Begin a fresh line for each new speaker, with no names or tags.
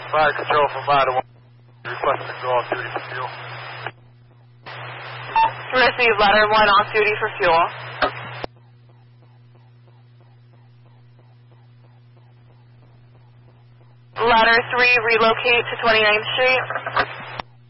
Fire control from Ladder 1. Requesting to go off duty for fuel.
Receive Ladder 1 off duty for fuel. Ladder 3, relocate to 29th Street.